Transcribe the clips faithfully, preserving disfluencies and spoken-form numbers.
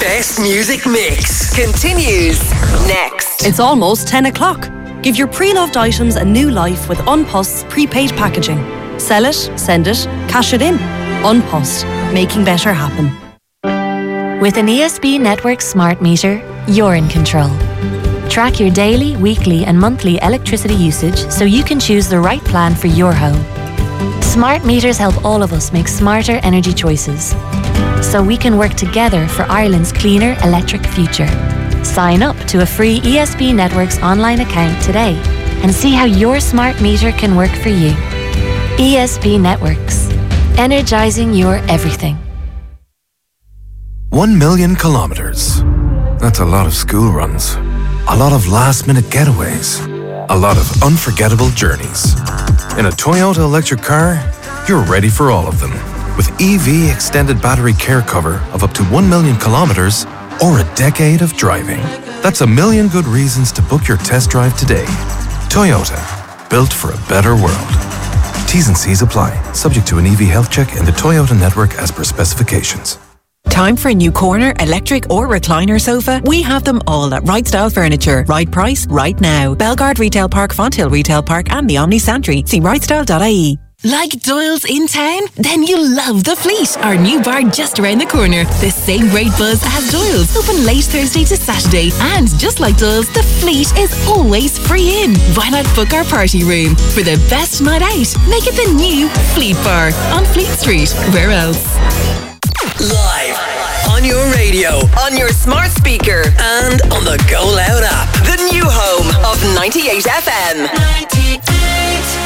best music mix continues next. It's almost ten o'clock. Give your pre-loved items a new life with Unpost's prepaid packaging. Sell it, send it, cash it in. Unpost, making better happen. With an E S B Network smart meter, you're in control. Track your daily, weekly and monthly electricity usage so you can choose the right plan for your home. Smart meters help all of us make smarter energy choices, so we can work together for Ireland's cleaner electric future. Sign up to a free E S B Networks online account today and see how your smart meter can work for you. E S B Networks. Energising your everything. One million kilometres. That's a lot of school runs. A lot of last-minute getaways. A lot of unforgettable journeys. In a Toyota electric car, you're ready for all of them. With E V extended battery care cover of up to one million kilometres or a decade of driving. That's a million good reasons to book your test drive today. Toyota, built for a better world. T's and C's apply, subject to an E V health check in the Toyota network as per specifications. Time for a new corner, electric or recliner sofa? We have them all at Right Style Furniture. Right price, right now. Belgard Retail Park, Fonthill Retail Park and the Omni Santry. See right style dot I E. Like Doyle's in town? Then you love The Fleet, our new bar just around the corner. The same great buzz as Doyle's, open late Thursday to Saturday. And just like Doyle's, The Fleet is always free in. Why not book our party room? For the best night out, make it the new Fleet Bar on Fleet Street. Where else? Live on your radio, on your smart speaker, and on the Go Loud app. The new home of ninety-eight F M. ninety-eight.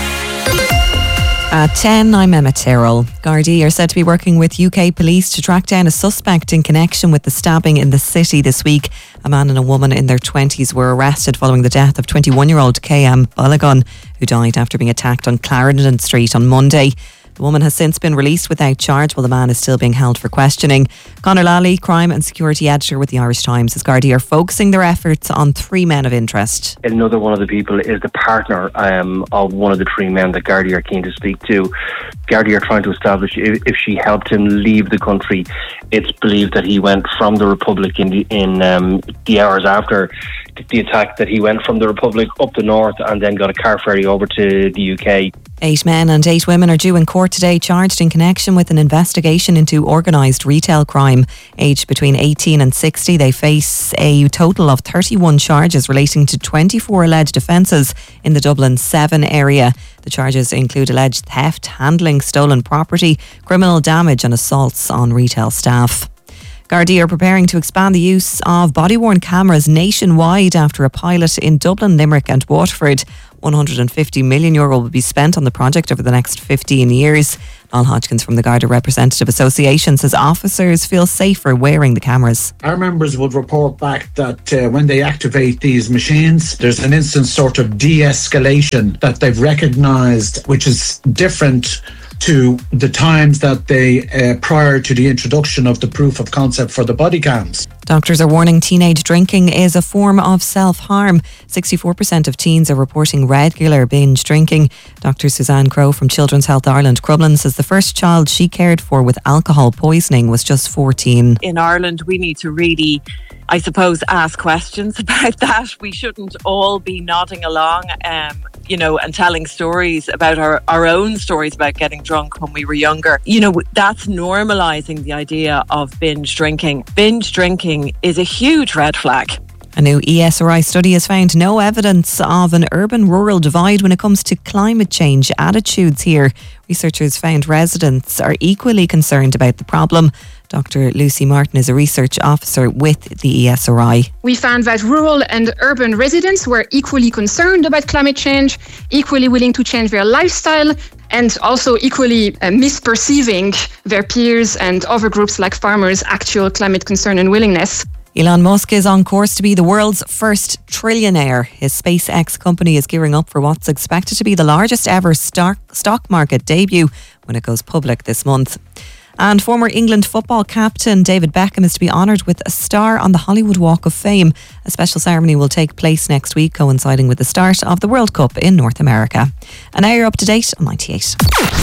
At ten, I'm Emma Tyrrell. Gardaí are said to be working with U K police to track down a suspect in connection with the stabbing in the city this week. A man and a woman in their twenties were arrested following the death of twenty-one-year-old K M Balagon, who died after being attacked on Clarendon Street on Monday. The woman has since been released without charge while the man is still being held for questioning. Conor Lally, crime and security editor with the Irish Times, says Gardaí are focusing their efforts on three men of interest. Another one of the people is the partner um, of one of the three men that Gardaí are keen to speak to. Gardaí are trying to establish if, if she helped him leave the country. It's believed that he went from the Republic in the, in um, the hours after the attack, that he went from the Republic up the north and then got a car ferry over to the U K. Eight men and eight women are due in court today, charged in connection with an investigation into organised retail crime. Aged between eighteen and sixty, they face a total of thirty-one charges relating to twenty-four alleged offences in the Dublin seven area. The charges include alleged theft, handling stolen property, criminal damage and assaults on retail staff. Gardaí are preparing to expand the use of body-worn cameras nationwide after a pilot in Dublin, Limerick and Waterford. one hundred fifty million euro will be spent on the project over the next fifteen years. Niall Hodgkins from the Garda Representative Association says officers feel safer wearing the cameras. Our members would report back that uh, when they activate these machines, there's an instant sort of de-escalation that they've recognised, which is different to the times that they, uh, prior to the introduction of the proof of concept for the body cams. Doctors are warning teenage drinking is a form of self-harm. sixty-four percent of teens are reporting regular binge drinking. Doctor Suzanne Crowe from Children's Health Ireland Crumlin says the first child she cared for with alcohol poisoning was just fourteen. In Ireland, we need to really, I suppose, ask questions about that. We shouldn't all be nodding along, um, you know, and telling stories about our, our own stories about getting drunk when we were younger. You know, that's normalising the idea of binge drinking. Binge drinking is a huge red flag. A new E S R I study has found no evidence of an urban-rural divide when it comes to climate change attitudes here. Researchers found residents are equally concerned about the problem. Doctor Lucy Martin is a research officer with the E S R I. We found that rural and urban residents were equally concerned about climate change, equally willing to change their lifestyle, and also equally uh, misperceiving their peers and other groups like farmers' actual climate concern and willingness. Elon Musk is on course to be the world's first trillionaire. His SpaceX company is gearing up for what's expected to be the largest ever stock, stock market debut when it goes public this month. And former England football captain David Beckham is to be honoured with a star on the Hollywood Walk of Fame. A special ceremony will take place next week, coinciding with the start of the World Cup in North America. And now you're up to date on ninety-eight.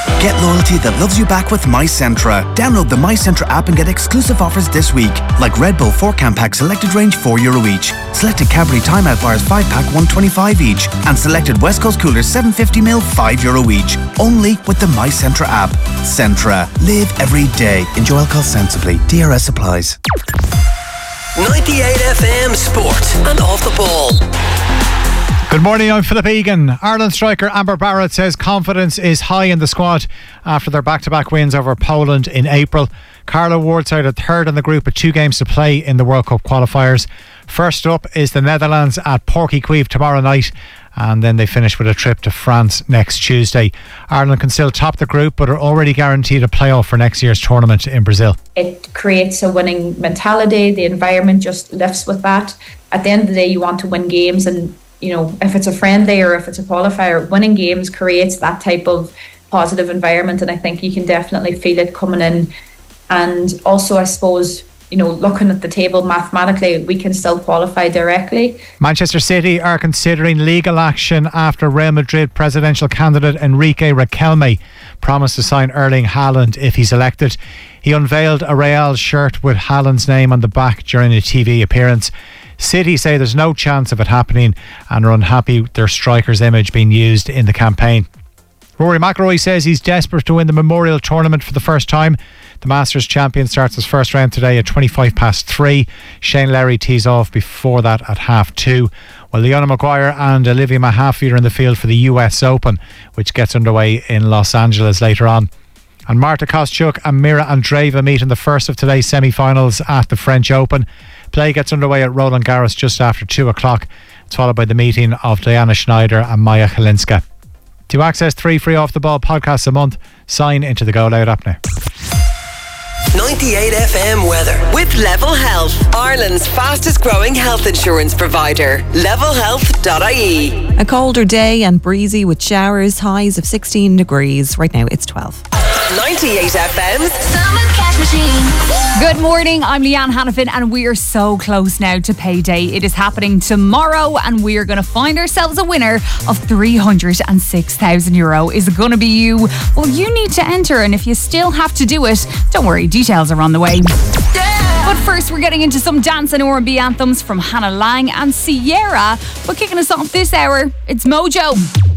Get loyalty that loves you back with MyCentra. Download the MyCentra app and get exclusive offers this week, like Red Bull four can pack selected range four euro each, selected Cadbury Timeout bars five pack one twenty-five each, and selected West Coast coolers seven fifty mil five euro each. Only with the MyCentra app. Centra. Live every day. Enjoy alcohol sensibly. D R S applies. ninety-eight F M Sport and Off the Ball. Good morning, I'm Philip Egan. Ireland striker Amber Barrett says confidence is high in the squad after their back-to-back wins over Poland in April. Carla Ward side are third in the group with two games to play in the World Cup qualifiers. First up is the Netherlands at Porky Queeve tomorrow night, and then they finish with a trip to France next Tuesday. Ireland can still top the group but are already guaranteed a playoff for next year's tournament in Brazil. It creates a winning mentality. The environment just lifts with that. At the end of the day, you want to win games, and you know, if it's a friendly or if it's a qualifier, winning games creates that type of positive environment, and I think you can definitely feel it coming in. And also, I suppose, you know, looking at the table mathematically, we can still qualify directly. Manchester City are considering legal action after Real Madrid presidential candidate Enrique Riquelme promised to sign Erling Haaland if he's elected. He unveiled a Real shirt with Haaland's name on the back during a T V appearance. City say there's no chance of it happening and are unhappy with their striker's image being used in the campaign. Rory McIlroy says he's desperate to win the Memorial Tournament for the first time. The Masters champion starts his first round today at twenty-five past three. Shane Lowry tees off before that at half two. While Leona Maguire and Olivia Mahaffey are in the field for the U S Open, which gets underway in Los Angeles later on. And Marta Kostyuk and Mira Andreeva meet in the first of today's semi-finals at the French Open. Play gets underway at Roland Garros just after two o'clock. It's followed by the meeting of Diana Schneider and Maya Kalinska. To access three free Off the Ball podcasts a month, sign into the Go Loud app now. ninety-eight F M weather with Level Health, Ireland's fastest growing health insurance provider. level health dot I E. A colder day and breezy with showers, highs of sixteen degrees. Right now it's twelve. ninety-eight F M's Summer Cash Machine. Good morning, I'm Leanne Hannafin, and we are so close now to payday. It is happening tomorrow, and we are going to find ourselves a winner of three hundred six thousand euro. Is it going to be you? Well, you need to enter, and if you still have to do it, don't worry, details are on the way. Yeah. But first, we're getting into some dance and R and B anthems from Hannah Lang and Sierra. But kicking us off this hour, it's Mojo.